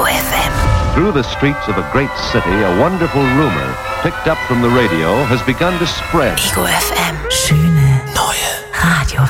Ego FM. Through the streets of a great city, a wonderful rumor, picked up from the radio, has begun to spread. Ego FM. Schöne neue Radio.